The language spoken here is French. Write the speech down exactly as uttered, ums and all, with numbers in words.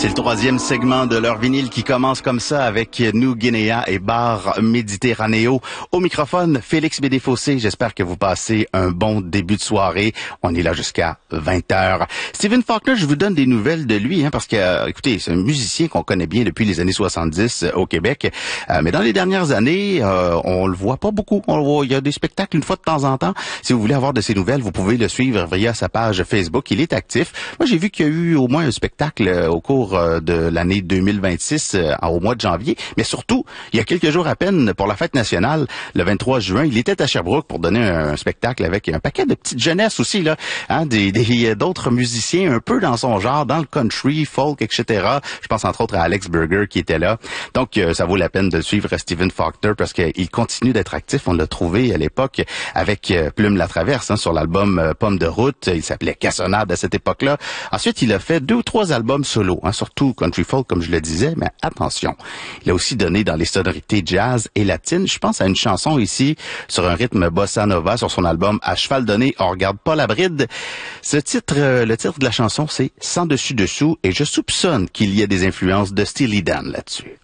C'est le troisième segment de leur vinyle qui commence comme ça avec New Guinea et Bar Méditerranéo. Au microphone, Félix Bédéfossé. J'espère que vous passez un bon début de soirée. On est là jusqu'à vingt heures. Stephen Faulkner, je vous donne des nouvelles de lui, hein, parce que, euh, écoutez, c'est un musicien qu'on connaît bien depuis les années soixante-dix euh, au Québec. Euh, mais dans les dernières années, euh, on le voit pas beaucoup. On le voit, il y a des spectacles une fois de temps en temps. Si vous voulez avoir de ses nouvelles, vous pouvez le suivre via sa page Facebook. Il est actif. Moi, j'ai vu qu'il y a eu au moins un spectacle euh, au cours de l'année deux mille vingt-six euh, au mois de janvier, mais surtout, il y a quelques jours à peine pour la fête nationale, le vingt-trois juin, il était à Sherbrooke pour donner un, un spectacle avec un paquet de petites jeunesses aussi, là, hein, des, des d'autres musiciens un peu dans son genre, dans le country, folk, et cetera. Je pense entre autres à Alex Berger qui était là. Donc, euh, ça vaut la peine de suivre Stephen Faulkner parce qu'il continue d'être actif. On l'a trouvé à l'époque avec euh, Plume la Traverse, hein, sur l'album euh, Pomme de route. Il s'appelait Cassonade à cette époque-là. Ensuite, il a fait deux ou trois albums solo, hein, surtout country folk, comme je le disais, mais attention, il a aussi donné dans les sonorités jazz et latines. Je pense à une chanson ici, sur un rythme bossa nova, sur son album À cheval donné, on regarde pas la bride. Ce titre, euh, le titre de la chanson, c'est Sans dessus dessous, et je soupçonne qu'il y a des influences de Steely Dan là-dessus.